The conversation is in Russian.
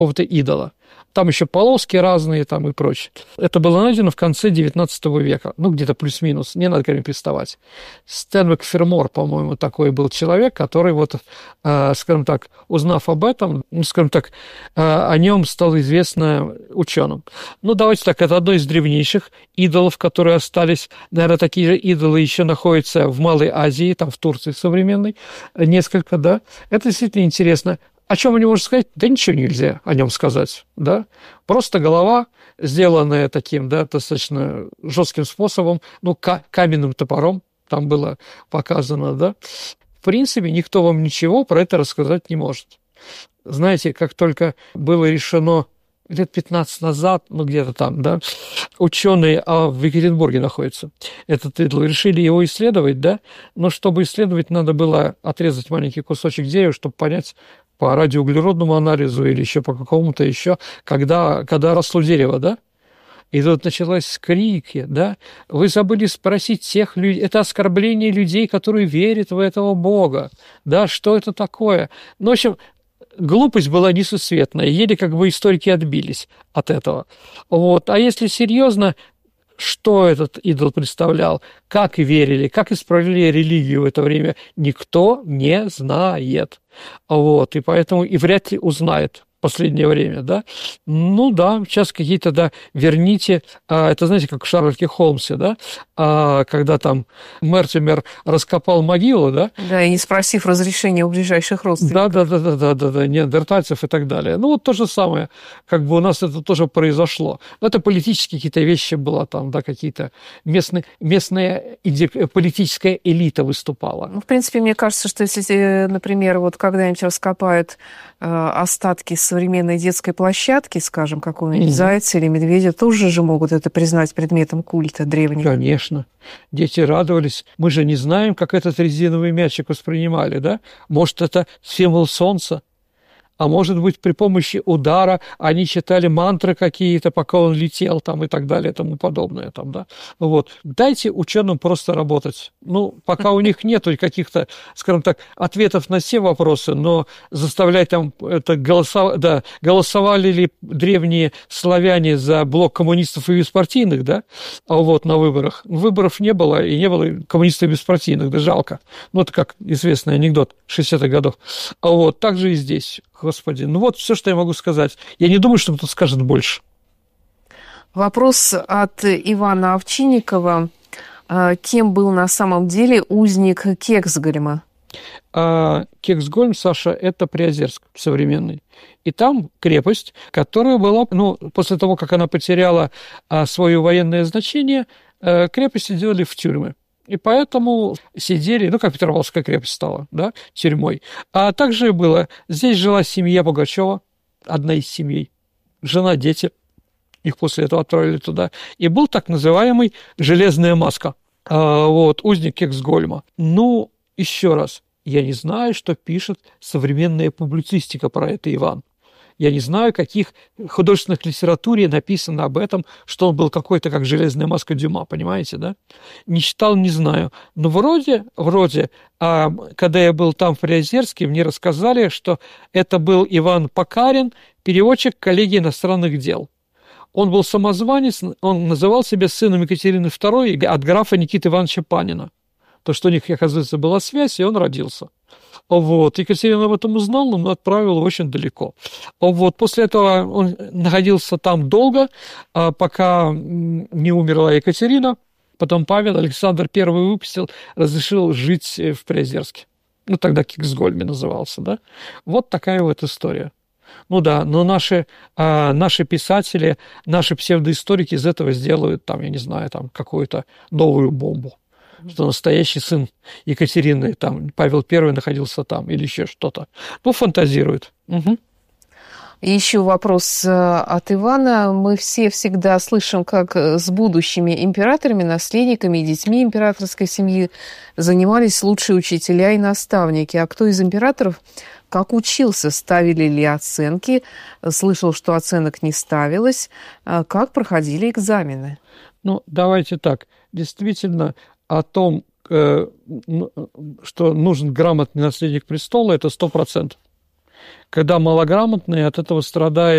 какого-то идола. Там еще полоски разные там и прочее. Это было найдено в конце XIX века, ну, где-то плюс-минус, не надо ко мне приставать. Стэнвик Фермор, по-моему, такой был человек, который вот, скажем так, узнав об этом, ну, скажем так, о нем стало известно ученым. Ну, давайте так, это одно из древнейших идолов, которые остались. Наверное, такие же идолы еще находятся в Малой Азии, там в Турции современной, несколько, да. Это действительно интересно. О чем они можете сказать? Да ничего нельзя о нем сказать, да. Просто голова, сделанная таким, да, достаточно жестким способом, ну, каменным топором, там было показано, да. В принципе, никто вам ничего про это рассказать не может. Знаете, как только было решено лет 15 назад, ну, где-то там, да, ученые в Екатеринбурге находятся, этот идол, решили его исследовать, да, но чтобы исследовать, надо было отрезать маленький кусочек дерева, чтобы понять по радиоуглеродному анализу или еще по какому-то еще, когда росло дерево, да. И тут началось крики, да, вы забыли спросить тех людей, это оскорбление людей, которые верят в этого Бога, да, что это такое? Ну, в общем, глупость была несусветная, еле как бы историки отбились от этого. Вот. А если серьезно, что этот идол представлял, как верили, как исправляли религию в это время, никто не знает. Вот. И поэтому и вряд ли узнает в последнее время, да. Ну да, сейчас какие-то, да, верните, это, знаете, как в Шерлоке Холмсе, да, когда там Мертимер раскопал могилу, да. Да, и не спросив разрешения у ближайших родственников. Да, неандертальцев и так далее. Ну, вот то же самое, как бы у нас это тоже произошло. Но это политические какие-то вещи было там, да, какие-то местная политическая элита выступала. Ну, в принципе, мне кажется, что если, например, вот когда-нибудь раскопают остатки современной детской площадки, скажем, какого-нибудь зайца или медведя, тоже же могут это признать предметом культа древнего. Конечно. Дети радовались. Мы же не знаем, как этот резиновый мячик воспринимали, да? Может, это символ солнца? А может быть, при помощи удара они читали мантры какие-то, пока он летел там и так далее и тому подобное. Там, да? Вот. Дайте ученым просто работать. Ну, пока у них нет каких-то, скажем так, ответов на все вопросы, но заставлять там это голосовали ли древние славяне за блок коммунистов и беспартийных, да, вот на выборах. Выборов не было, и не было коммунистов и беспартийных, да жалко. Ну, это как известный анекдот 60-х годов. Вот, так же и здесь. Господи, ну вот все, что я могу сказать. Я не думаю, что кто-то скажет больше. Вопрос от Ивана Овчинникова. Кем был на самом деле узник Кексгольма? Кексгольм, Саша, это Приозерск современный. И там крепость, которая была, ну, после того, как она потеряла свое военное значение, крепости делали в тюрьмы. И поэтому сидели, ну, как Петропавловская крепость стала, да, тюрьмой. А также было, здесь жила семья Пугачева, одна из семей, жена, дети, их после этого отправили туда. И был так называемый «железная маска», вот, узник Кексгольма. Ну, еще раз, я не знаю, что пишет современная публицистика про это, Иван. Я не знаю, каких художественных литературе написано об этом, что он был какой-то как железная маска Дюма, понимаете, да? Не читал, не знаю. Но вроде, когда я был там в Приозерске, мне рассказали, что это был Иван Покарин, переводчик коллегии иностранных дел. Он был самозванец, он называл себя сыном Екатерины II от графа Никиты Ивановича Панина. То, что у них, оказывается, была связь, и он родился. Вот. Екатерина об этом узнала, но отправила очень далеко. Вот. После этого он находился там долго, пока не умерла Екатерина. Потом Павел Александр I разрешил жить в Приозерске. Ну, тогда Кексгольме назывался, да. Вот такая вот история. Ну да, но наши писатели, наши псевдоисторики из этого сделают, там, я не знаю, там, какую-то новую бомбу. Что настоящий сын Екатерины, там, Павел I находился там, или еще что-то. Ну, фантазируют. Угу. И еще вопрос от Ивана. Мы все всегда слышим, как с будущими императорами, наследниками и детьми императорской семьи занимались лучшие учителя и наставники. А кто из императоров как учился? Ставили ли оценки? Слышал, что оценок не ставилось. Как проходили экзамены? Ну, давайте так. Действительно, о том, что нужен грамотный наследник престола, это 100%. когда малограмотные от этого страдают